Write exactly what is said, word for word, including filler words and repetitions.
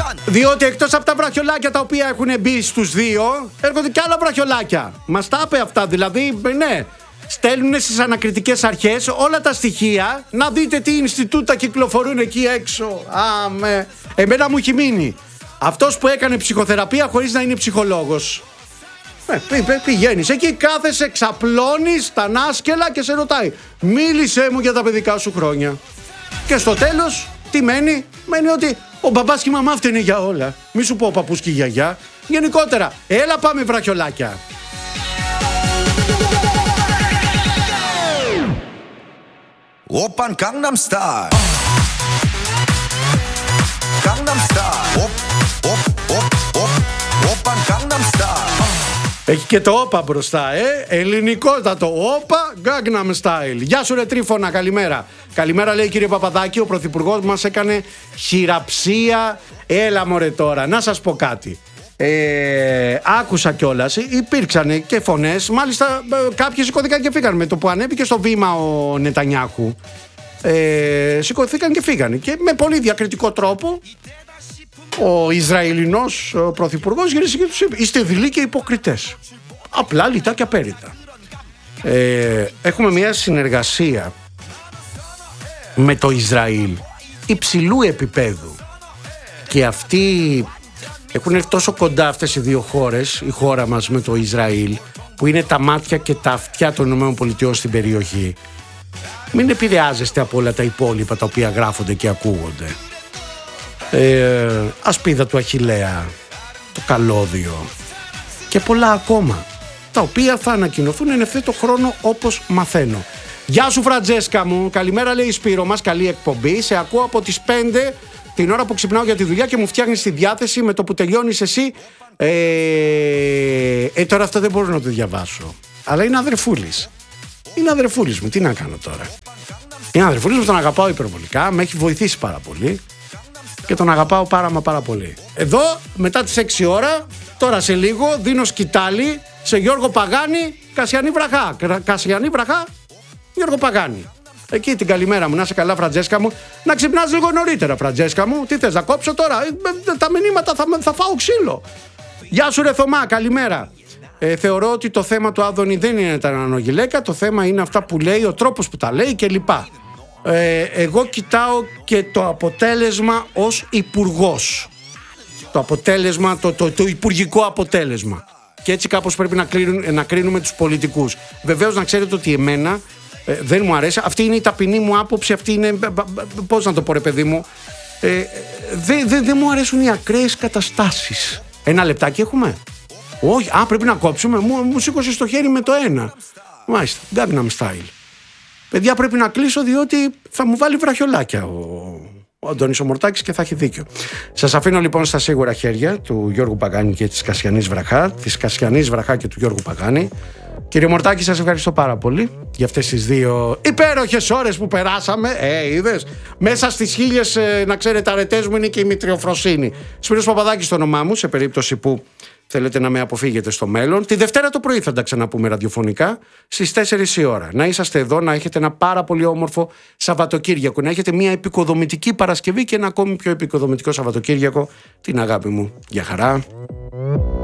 Διότι εκτός από τα βραχιολάκια τα οποία έχουν μπει στους δύο, έρχονται και άλλα βραχιολάκια. Μας τα είπε αυτά, δηλαδή, ναι. Στέλνουν στις ανακριτικές αρχές όλα τα στοιχεία. Να δείτε τι Ινστιτούτα κυκλοφορούν εκεί έξω. Άμε. Εμένα μου έχει μείνει αυτός που έκανε ψυχοθεραπεία χωρίς να είναι ψυχολόγος. Ε, πηγαίνεις εκεί, κάθεσαι, ξαπλώνεις τα νάσκελα και σε ρωτάει, μίλησέ μου για τα παιδικά σου χρόνια. Και στο τέλος τι μένει? Μένει ότι ο μπαμπάς και η μαμά φταίνε για όλα. Μη σου πω ο παππούς και η γιαγιά. Γενικότερα, έλα πάμε βραχιολάκια. Oppan Gangnam Style. Gangnam Style. Op, op, op, op. Oppan Gangnam Style. Έχει και το όπα μπροστά, ε. Ελληνικότατο όπα Gangnam Style. Γεια σου ρε Τρίφωνα, καλημέρα. Καλημέρα λέει κύριε Παπαδάκη, ο πρωθυπουργός μας έκανε χειραψία. Έλα μωρέ τώρα, να σας πω κάτι. Ε, άκουσα κιόλας, υπήρξαν και φωνές. Μάλιστα κάποιοι σηκώθηκαν και φύγαν. Με το που ανέβηκε στο βήμα ο Νετανιάχου, ε, σηκώθηκαν και φύγαν. Και με πολύ διακριτικό τρόπο ο Ισραηλινός ο πρωθυπουργός γύρισε και τους είπε, είστε δειλοί και υποκριτές. Απλά λιτά και απέριτα. ε, Έχουμε μια συνεργασία με το Ισραήλ υψηλού επίπεδου. Και αυτοί έχουν έρθει τόσο κοντά, αυτές οι δύο χώρες, η χώρα μας με το Ισραήλ, που είναι τα μάτια και τα αυτιά των ΗΠΑ στην περιοχή. Μην επηρεάζεστε από όλα τα υπόλοιπα τα οποία γράφονται και ακούγονται. Ε, ασπίδα του Αχιλλέα, το καλώδιο και πολλά ακόμα, τα οποία θα ανακοινωθούν εν ευθέτω χρόνο όπως μαθαίνω. Γεια σου Φραντζέσκα μου, καλημέρα λέει η Σπύρο μας, καλή εκπομπή. Σε ακούω από τις πέντε την ώρα που ξυπνάω για τη δουλειά και μου φτιάχνεις τη διάθεση με το που τελειώνεις εσύ. Ε, ε, τώρα αυτό δεν μπορώ να το διαβάσω. Αλλά είναι αδερφούλης. Είναι αδερφούλης μου, τι να κάνω τώρα. Είναι αδερφούλης μου, τον αγαπάω υπερβολικά, με έχει βοηθήσει πάρα πολύ και τον αγαπάω πάρα μα πάρα πολύ. Εδώ μετά τις έξι ώρα, τώρα σε λίγο δίνω σκητάλη σε Γιώργο Παγάνη, Κασιανή Βραχά. Κασιανή Βραχά, Γιώργο Παγάνη. Εκεί την καλημέρα μου, να είσαι καλά Φραντζέσκα μου. Να ξυπνάς λίγο νωρίτερα Φραντζέσκα μου. Τι θες να κόψω τώρα? Τα μηνύματα θα, θα φάω ξύλο. Γεια σου ρε Θωμά, καλημέρα. ε, Θεωρώ ότι το θέμα του Άδωνη δεν είναι τα νανογυλαίκα. Το θέμα είναι αυτά που λέει, ο τρόπος που τα λέει κλπ. ε, Εγώ κοιτάω και το αποτέλεσμα ως υπουργός. Το αποτέλεσμα, το, το, το υπουργικό αποτέλεσμα. Και έτσι κάπως πρέπει να, κρίνουν, να κρίνουμε τους πολιτικούς. Βεβαίως να ξέρετε ότι εμένα Ε, δεν μου αρέσει, αυτή είναι η ταπεινή μου άποψη, αυτή είναι, πώς να το πω ρε παιδί μου, ε, δεν δε, δε μου αρέσουν οι ακραίες καταστάσεις. Ένα λεπτάκι έχουμε? Όχι, α πρέπει να κόψουμε, μου, μου σήκωσε στο χέρι με το ένα. Μάλιστα, Gangnam Style. Παιδιά πρέπει να κλείσω διότι θα μου βάλει βραχιολάκια ο, ο Αντώνης ο Μορτάκης και θα έχει δίκιο. Σας αφήνω λοιπόν στα σίγουρα χέρια του Γιώργου Παγάνη και της Κασιανής Βραχά, της Κασιανής Βραχά και του Γιώργου Παγάνη. Κύριε Μορτάκη, σας ευχαριστώ πάρα πολύ για αυτές τις δύο υπέροχες ώρες που περάσαμε. Ε, είδες, μέσα στις χίλιες, ε, να ξέρετε, αρετές μου είναι και η μητριοφροσύνη. Σπύρος Παπαδάκης το όνομά μου, σε περίπτωση που θέλετε να με αποφύγετε στο μέλλον. Τη Δευτέρα το πρωί θα τα ξαναπούμε ραδιοφωνικά στις τέσσερις η ώρα. Να είσαστε εδώ, να έχετε ένα πάρα πολύ όμορφο Σαββατοκύριακο, να έχετε μια επικοδομητική Παρασκευή και ένα ακόμη πιο επικοδομητικό Σαββατοκύριακο. Την αγάπη μου. Γεια χαρά.